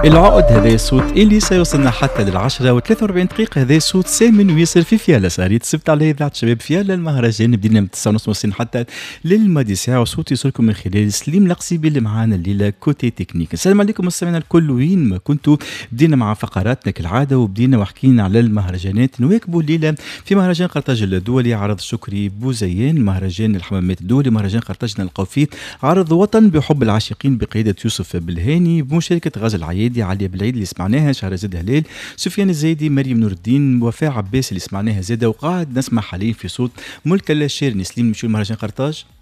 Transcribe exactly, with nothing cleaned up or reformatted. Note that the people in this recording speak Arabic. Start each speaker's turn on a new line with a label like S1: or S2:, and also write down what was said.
S1: العقد هذا صوت اللي سيوصلنا حتى للعشرة وثلاثة وأربعين دقيقة. هذا صوت سامن وياسر في فيالا صاريت السبت على إذاعة شباب فيالا. المهرجان بدينا من تسعة ونص موصلين حتى للماضي ساعة، وصوت يوصلكم من خلال سليم القصيبي اللي معانا الليلة كوتي تكنيك. السلام عليكم مستمعينا الكل وين ما كنتوا. بدينا مع فقراتنا كالعادة وبدينا وحكينا على المهرجانات. نواكبوا الليلة في مهرجان قرطاج الدولي، عرض شكري بوزيان، مهرجان الحمامات الدولي، مهرجان قرطاج نلقاو فيه عرض وطن بحب العاشقين بقيادة يوسف بالهاني بمشاركة غازي العيادي، علي بالعيد اللي سمعناها، شهرزاد هلال، سفيان الزايدي، مريم نور الدين، وفاء عباس اللي سمعناها زاده. وقاعد نسمع حاليا في صوت ملك اللاشير نسليم. نمشيو لمهرجان قرطاج.